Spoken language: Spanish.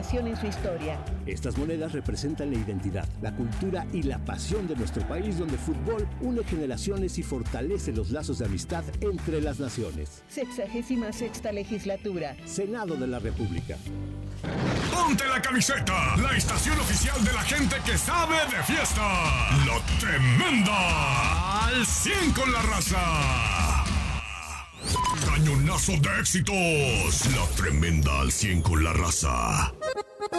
generación en su historia. Estas monedas representan la identidad, la cultura y la pasión de nuestro país, donde el fútbol une generaciones y fortalece los lazos de amistad entre las naciones. 66ª legislatura. Senado de la República. ¡Ponte la camiseta! La estación oficial de la gente que sabe de fiesta. ¡La Tremenda! ¡Al 100 con la raza! ¡Cañonazo de éxitos! ¡La Tremenda al 100 con la raza!